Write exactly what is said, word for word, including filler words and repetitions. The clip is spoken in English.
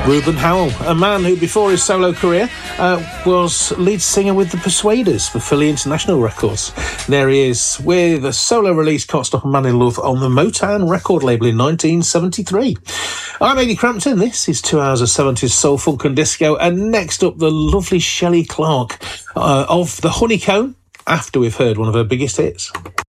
Reuben Howell, a man who before his solo career uh, was lead singer with the Persuaders for Philly International Records. There he is with a solo release, Can't Stop a Man in Love, on the Motown record label in nineteen seventy-three. I'm Amy Crampton, this is two hours of seventies soul, funk and disco, and next up the lovely Shelley Clarke uh, of The Honeycomb, after we've heard one of her biggest hits.